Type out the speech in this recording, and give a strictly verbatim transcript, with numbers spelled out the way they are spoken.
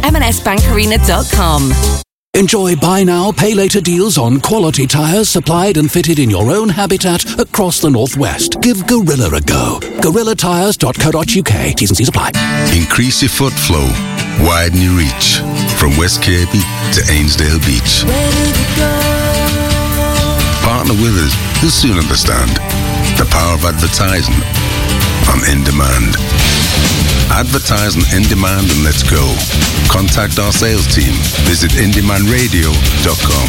m n s bank arena dot com. Enjoy buy now, pay later deals on quality tyres supplied and fitted in your own habitat across the Northwest. Give Gorilla a go. gorilla tyres dot co dot u k. T's and C's apply. Increase your foot flow. Widen your reach. From West Capey to Ainsdale Beach. Partner with us. You'll soon understand the power of advertising on In Demand. Advertise on In Demand and let's go. Contact our sales team. Visit in demand radio dot com.